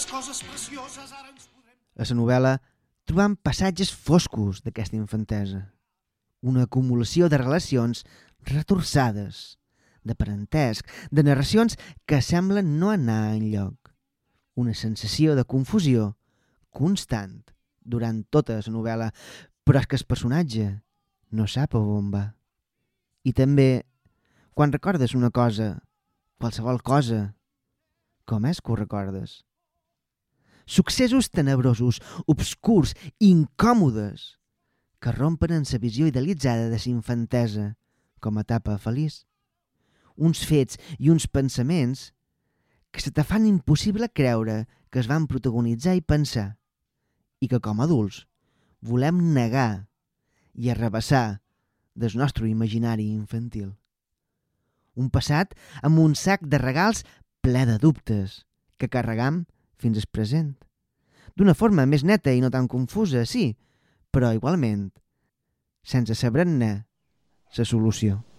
quines coses precioses ara ens podrem... A la novel·la trobam passatges foscos d'aquesta infantesa. Una acumulació de relacions retorçades, de parentesc, de narracions que semblen no anar enlloc. Una sensació de confusió constant durant tota la novel·la, però és que el personatge no sap on va. I també, quan recordes una cosa, qualsevol cosa, com és que ho recordes? Successos tenebrosos, obscurs, incòmodes, que rompen en la visió idealitzada de la infantesa com a etapa feliç. Uns fets i uns pensaments que se te fan impossible creure que es van protagonitzar i pensar i que com a adults volem negar i arrabassar del nostre imaginari infantil. Un passat amb un sac de regals ple de dubtes que carregam fins al present. D'una forma més neta i no tan confusa, sí, però igualment sense saber-ne la solució.